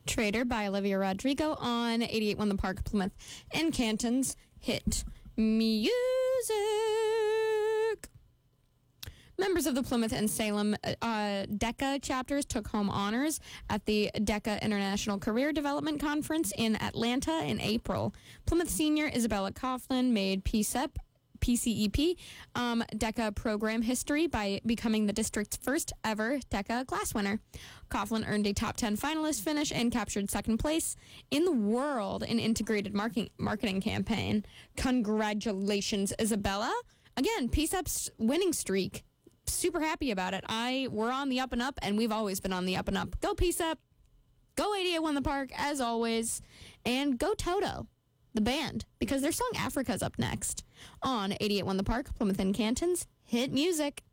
Trader by Olivia Rodrigo on 88.1 The Park, Plymouth and Canton's hit music. Members of the Plymouth and Salem DECA chapters took home honors at the DECA International Career Development Conference in Atlanta in April. Plymouth senior Isabella Coughlin made PCEP DECA program history by becoming the district's first ever DECA class winner. Coughlin earned a top 10 finalist finish and captured second place in the world in integrated marketing campaign. Congratulations, Isabella. Again, PCEP's winning streak. Super happy about it. We're on the up and up, and we've always been on the up and up. Go PCEP. Go 88.1 The Park, as always. And go Toto, the band, because their song Africa's up next on 88.1 The Park, Plymouth and Canton's hit music.